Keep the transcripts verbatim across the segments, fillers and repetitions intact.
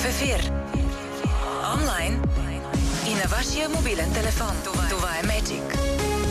ефир. Онлайн и на вашия мобилен телефон. Това, Това е Magic.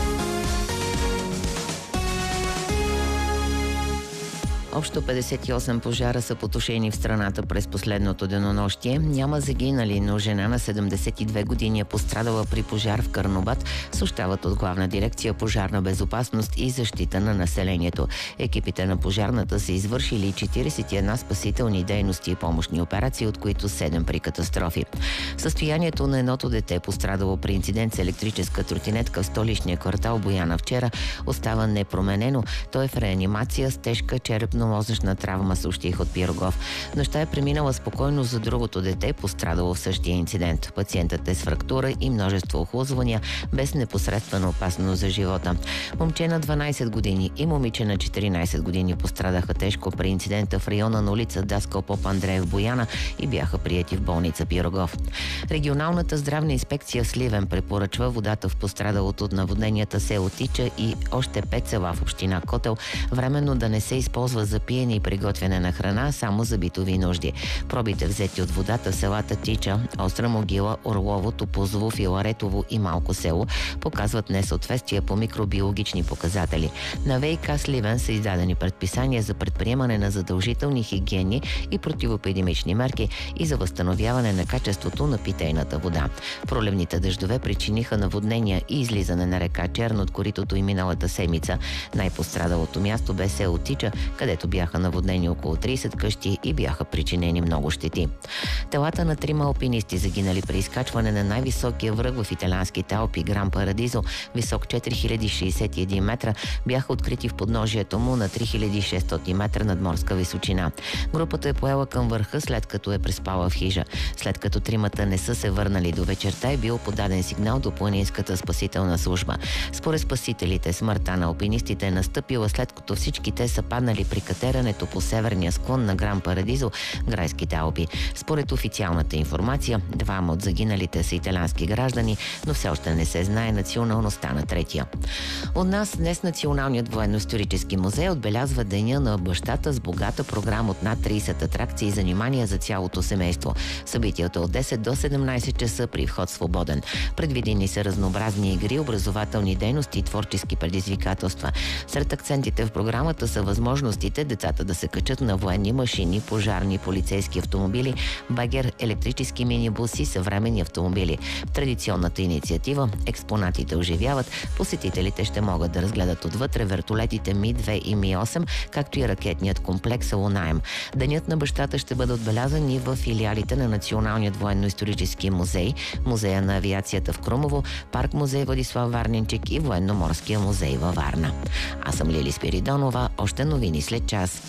Общо петдесет и осем пожара са потушени в страната през последното денонощие. Няма загинали, но жена на седемдесет и две години е пострадала при пожар в Карнобат, съобщават от Главна дирекция пожарна безопасност и защита на населението. Екипите на пожарната са извършили четиридесет и една спасителни дейности и помощни операции, от които седем при катастрофи. Състоянието на едното дете, пострадало при инцидент с електрическа тротинетка в столичния квартал Бояна вчера, остава непроменено. Той е в реанимация с тежка черепно мозъчна травма, съобщих от Пирогов. Нощта е преминала спокойно за другото дете, пострадало в същия инцидент. Пациентът е с фрактура и множество охлузвания, без непосредствена опасност за живота. Момче на дванадесет години и момиче на четиринадесет години пострадаха тежко при инцидента в района на улица Даскал Поп Андреев в Бояна и бяха приети в болница Пирогов. Регионалната здравна инспекция в Сливен препоръчва водата в пострадалото от наводненията село Тича и още пет села в община Котел временно да не се използва за пиене и приготвяне на храна, само за битови нужди. Пробите, взети от водата в селата Тича, Остра могила, Орлово, Топозово, Филаретово и Малко село, показват несъответствия по микробиологични показатели. На ВиК Сливен са издадени предписания за предприемане на задължителни хигиенни и противоепидемични мерки и за възстановяване на качеството на питейната вода. Проливните дъждове причиниха наводнения и излизане на река Черно от коритото и миналата седмица. Най-пострадалото място бе село Тича, където бяха наводнени около тридесет къщи и бяха причинени много щети. Телата на трима алпинисти, загинали при изкачване на най-високия връх в италианските Алпи Гран Парадизо, висок четири хиляди шейсет и един метра, бяха открити в подножието му на три хиляди и шестстотин метра надморска височина. Групата е поела към върха, след като е преспала в хижа. След като тримата не са се върнали до вечерта, е бил подаден сигнал до планинската спасителна служба. Според спасителите, смъртта на алпинистите е настъпила след като всички те са паднали при катерането по северния склон на Гран Парадизо, Грайските Алпи. Според официалната информация, двама от загиналите са италиански граждани, но все още не се знае националността на третия. От нас днес Националният военно-исторически музей отбелязва деня на бащата с богата програма от над тридесет атракции и занимания за цялото семейство. Събитията от десет до седемнадесет часа при вход свободен. Предвидени са разнообразни игри, образователни дейности и творчески предизвикателства. Сред акцентите в програмата са възможностите децата да се качат на военни машини, пожарни, полицейски автомобили, багер, електрически минибуси, съвременни автомобили. В традиционната инициатива експонатите оживяват, посетителите ще могат да разгледат отвътре вертолетите Ми две и Ми осем, както и ракетният комплекс Лунаем. Денят на бащата ще бъде отбелязан и в филиалите на Националният военно-исторически музей, Музея на авиацията в Крумово, Парк музей Владислав Варненчик и Военноморския музей във Варна. Аз съм Лили Спиридонова, още новини след час.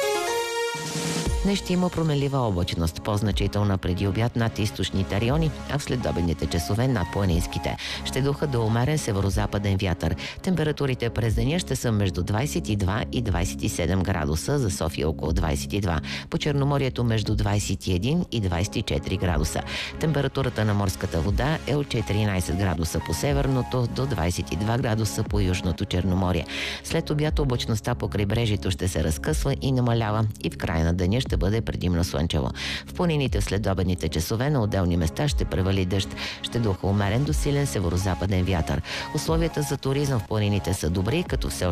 Днес ще има променлива облачност, по-значителна преди обяд над източните райони, а в следобедните часове над планинските. Ще духа до умерен северозападен вятър. Температурите през деня ще са между двадесет и два и двадесет и седем градуса, за София около двадесет и два. По Черноморието между двадесет и един и двадесет и четири градуса. Температурата на морската вода е от четиринадесет градуса по северното до двадесет и два градуса по южното Черноморие. След обяд облачността по крайбрежието ще се разкъсва и намалява и в края на деня ще бъде предимно слънчево. В планините в следобедните часове на отделни места ще превали дъжд. Ще духа умерен до силен северозападен вятър. Условията за туризъм в планините са добри, като все